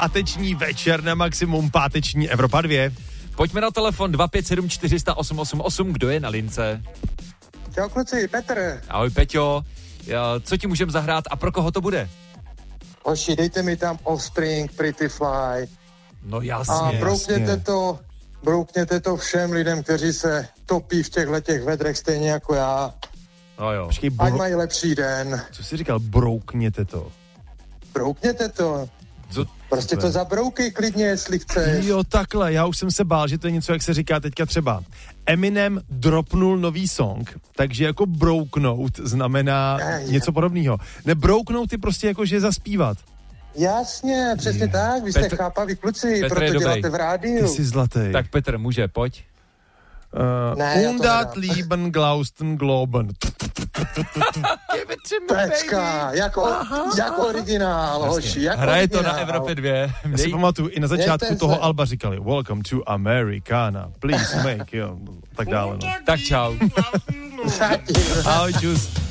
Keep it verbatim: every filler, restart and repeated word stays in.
páteční večer na maximum, páteční Evropa dva. Pojďme na telefon dva pět sedm čtyři nula nula osm osm osm, kdo je na lince? Čau kluci, Petr. Ahoj Peťo, co ti můžeme zahrát a pro koho to bude? Hoši, dejte mi tam Offspring, Pretty Fly. No jasně, A broukněte jasně. to, broukněte to všem lidem, kteří se topí v těchto těch vedrech stejně jako já. No jo. Počkej, Ať bro... mají lepší den. co jsi říkal, broukněte to. Broukněte to. Co? Prostě to zabroukej klidně, jestli chceš. Jo, takhle, já už jsem se bál, že to je něco, jak se říká teďka třeba. Eminem dropnul nový song, takže jako brouknout znamená Ej, něco podobného. Ne, brouknout je prostě jako, že zaspívat. Jasně, přesně Je. tak, vy jste Petr- chápaví kluci, Petr je proto dobrý. děláte v rádiu. Ty jsi zlatý. Tak Petr, může, pojď. Uh, Ne, já to Undat nedám. lieben glausten globen. Pecka, jako, jako originál, hoši, jako Hraje to originál. na Evropě dvě. Já si pamatuju, i na začátku Mějte toho se. alba říkali Welcome to Americana, please make, jo, tak dále. No. Tak čau. Zatím. Ahoj, čus.